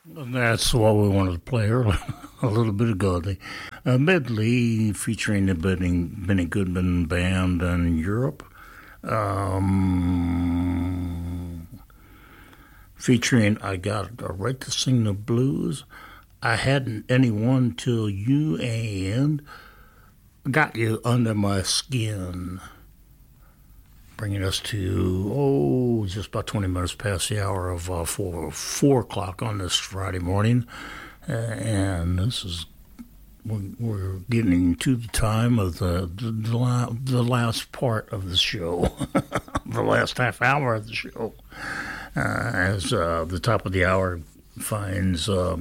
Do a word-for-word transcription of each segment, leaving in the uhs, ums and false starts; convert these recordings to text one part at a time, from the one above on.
That's what we wanted to play earlier, a little bit ago. The uh, medley featuring the Benny, Benny Goodman Band in Europe. Um, featuring I Got a Right to Sing the Blues. I Hadn't Anyone Till You and Got You Under My Skin. Bringing us to, oh, just about twenty minutes past the hour of uh, four, four o'clock on this Friday morning. Uh, and this is, we're, we're getting to the time of the, the, the, la- the last part of the show, the last half hour of the show. Uh, as uh, the top of the hour finds uh,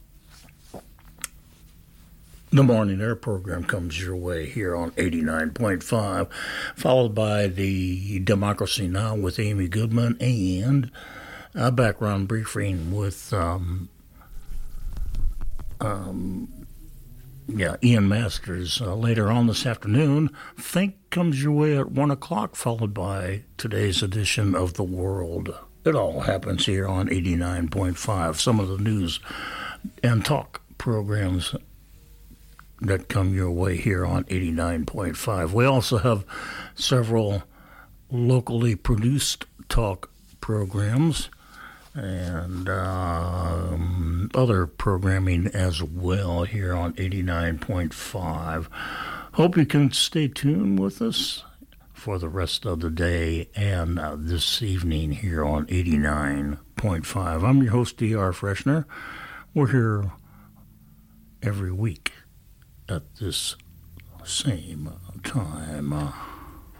the Morning Air program comes your way here on eighty-nine point five, followed by the Democracy Now! With Amy Goodman and a background briefing with um, um, yeah, Ian Masters. Uh, later on this afternoon, Think comes your way at one o'clock, followed by today's edition of The World. It all happens here on eighty-nine point five. Some of the news and talk programs that come your way here on eighty-nine point five. We also have several locally produced talk programs and um, other programming as well here on eighty-nine point five. Hope you can stay tuned with us for the rest of the day and uh, this evening here on eighty-nine point five. I'm your host, D R Freshner. We're here every week at this same time. Uh,